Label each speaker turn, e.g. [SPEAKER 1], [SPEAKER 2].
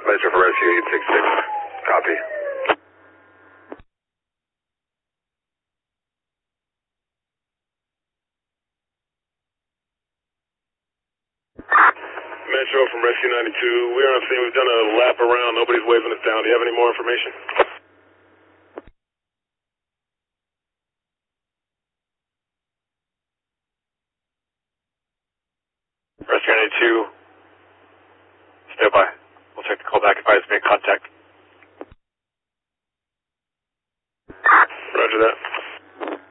[SPEAKER 1] Metro for Rescue 866. Copy. Metro from Rescue 92. We are on scene. We've done a lap around. Nobody's waving us down. Do you have any more information? Rescue 92. Stay by. We'll check the call back if I just make contact. Roger that.